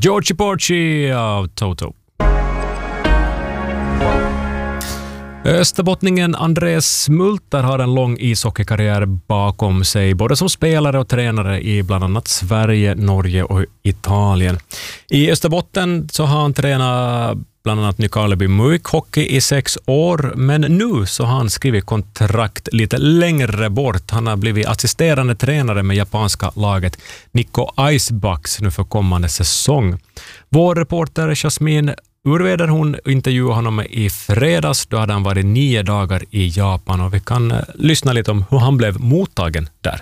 Georgie Porgy av Toto. Österbottningen Andres Multer har en lång ishockeykarriär bakom sig, både som spelare och tränare i bland annat Sverige, Norge och Italien. I Österbotten så har han tränat bland annat Nykarleby Muik hockey i 6 år, men nu så har han skrivit kontrakt lite längre bort. Han har blivit assisterande tränare med japanska laget Nikko Icebucks nu för kommande säsong. Vår reporter Jasmin Urveder, hon intervjuade honom i fredags. Då hade han varit 9 dagar i Japan och vi kan lyssna lite om hur han blev mottagen där.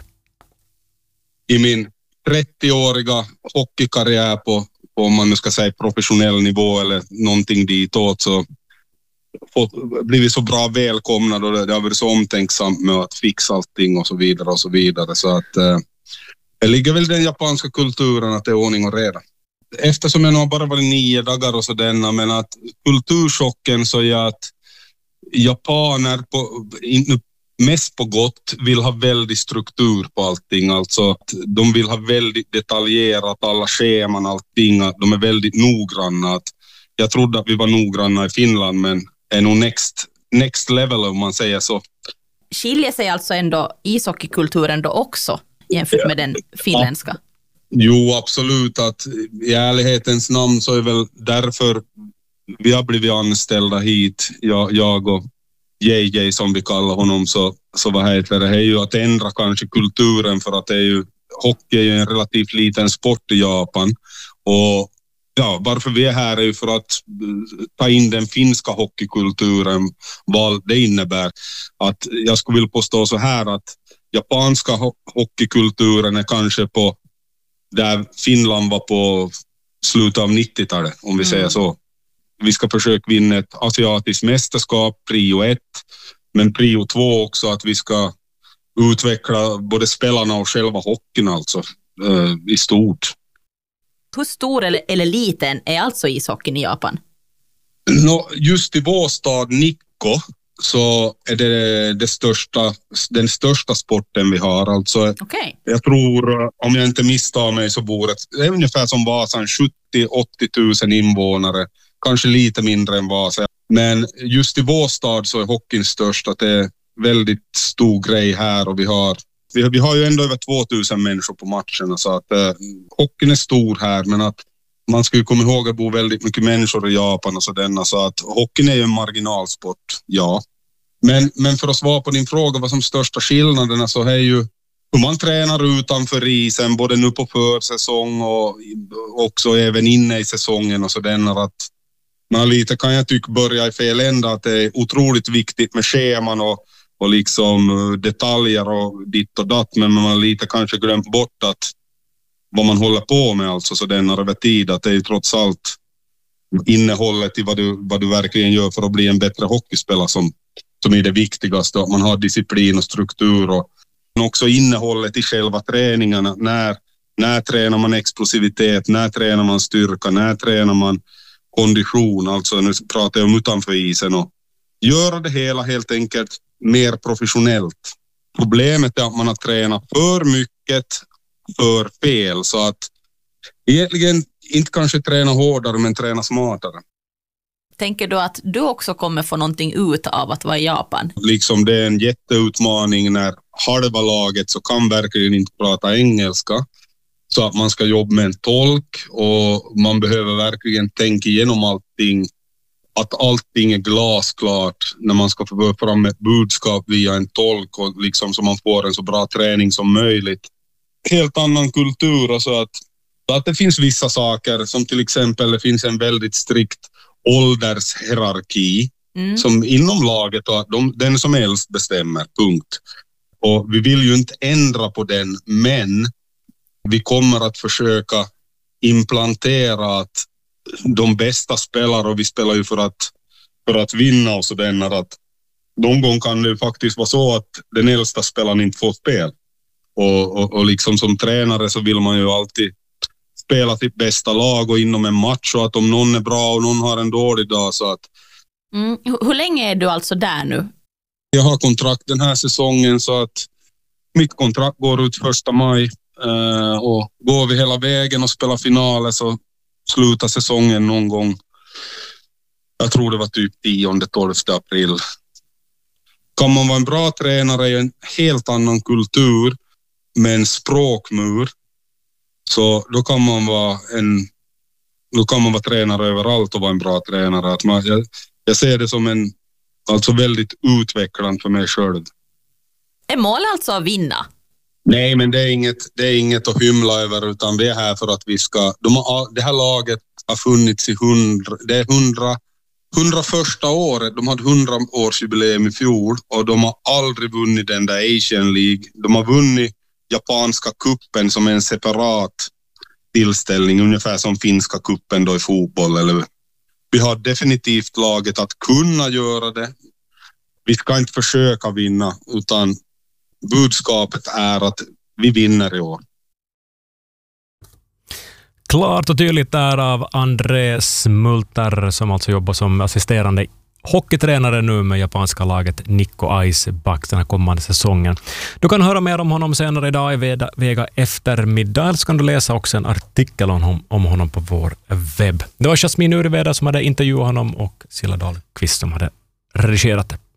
I min 30-åriga hockeykarriär på om man nu ska säga professionell nivå eller någonting ditåt, så blivit så bra välkomnad och det har varit så omtänksamt med att fixa allting och så vidare och så vidare. Så att det ligger väl den japanska kulturen att det är ordning och reda. Eftersom jag nog bara varit 9 dagar och så denna, men att kulturchocken så är att japaner mest på gott vill ha väldigt struktur på allting, alltså att de vill ha väldigt detaljerat alla scheman, allting, att de är väldigt noggranna. Att jag trodde att vi var noggranna i Finland, men är nog next level om man säger så. Skiljer sig alltså ändå ishockeykulturen då också jämfört med den finländska? Jo, absolut. Att i ärlighetens namn så är väl därför vi har blivit anställda hit, jag och JJ som vi kallar honom, så vad heter det är ju att ändra kanske kulturen, för att det är ju, hockey är ju en relativt liten sport i Japan, och ja, varför vi är här är ju för att ta in den finska hockeykulturen, vad det innebär. Att jag skulle vilja påstå så här att japanska hockeykulturen är kanske på där Finland var på slutet av 90-talet, om vi säger så. Vi ska försöka vinna ett asiatiskt mästerskap, prio 1, men prio 2 också att vi ska utveckla både spelarna och själva hockeyn alltså i stort. Hur stor eller liten är alltså ishockeyn i Japan? Just i vår stad Nikko så är det den största sporten vi har. Alltså, okay. Jag tror, om jag inte misstar mig, så bor det är ungefär som Vasan, 70-80 000 invånare. Kanske lite mindre än Vasa. Men just i vår stad så är hockeyn störst, att det är väldigt stor grej här, och vi har ju ändå över 2000 människor på matcherna, så att hockeyn är stor här, men att man ska ju komma ihåg att det bor väldigt mycket människor i Japan och så att hockeyn är ju en marginalsport, ja. Men för att svara på din fråga vad som största skillnaderna, så är ju hur man tränar utanför isen, både nu på försäsong och också även inne i säsongen och så att man lite kan jag tycka börja i fel ända, att det är otroligt viktigt med scheman och liksom detaljer och ditt och datt, men man lite kanske glömt bort att vad man håller på med, alltså så över tid, att det är trots allt innehållet i vad du verkligen gör för att bli en bättre hockeyspelare som är det viktigaste, att man har disciplin och struktur, och också innehållet i själva träningarna. När tränar man explosivitet, när tränar man styrka, när tränar man kondition, alltså nu pratar jag om utanför isen, och göra det hela helt enkelt mer professionellt. Problemet är att man har tränat för mycket för fel, så att egentligen inte kanske träna hårdare men träna smartare. Tänker du att du också kommer få någonting ut av att vara i Japan? Liksom det är en jätteutmaning när halva laget så kan verkligen inte prata engelska, så att man ska jobba med en tolk, och man behöver verkligen tänka igenom allting, att allting är glasklart när man ska få fram ett budskap via en tolk, och liksom så man får en så bra träning som möjligt. Helt annan kultur, och så att det finns vissa saker som till exempel det finns en väldigt strikt åldershierarki som inom laget, och att den som äldst bestämmer, punkt. Och vi vill ju inte ändra på den, men vi kommer att försöka implantera att de bästa spelar, och vi spelar ju för att vinna, och så att någon gång kan det faktiskt vara så att den äldsta spelaren inte får spel. Och liksom som tränare så vill man ju alltid spela sitt bästa lag och inom en match, och att om någon är bra och någon har en dålig dag, så att... Hur länge är du alltså där nu? Jag har kontrakt den här säsongen, så att mitt kontrakt går ut 1 maj, och går vi hela vägen och spelar finaler så sluta säsongen någon gång. Jag tror det var typ 10-12 april. Kan man vara en bra tränare i en helt annan kultur med en språkmur, så då kan man vara tränare överallt och vara en bra tränare. Att jag ser det som alltså väldigt utvecklande för mig själv. Är målet alltså att vinna? Nej, men det är inget att hymla över, utan vi är här för att det här laget har funnits i 101 året. De hade 100-årsjubileum i fjol och de har aldrig vunnit den där Asian League. De har vunnit japanska kuppen som är en separat tillställning, ungefär som finska kuppen då i fotboll. Eller, vi har definitivt laget att kunna göra det. Vi ska inte försöka vinna, utan budskapet är att vi vinner i år. Klart och tydligt där av André Smultar, som alltså jobbar som assisterande hockeytränare nu med japanska laget Nikko Icebox den här kommande säsongen. Du kan höra mer om honom senare idag i Vega eftermiddag, eller så kan du läsa också en artikel om honom på vår webb. Det var Jasmin Uriveda som hade intervjuat honom och Silla Dahlqvist som hade redigerat det.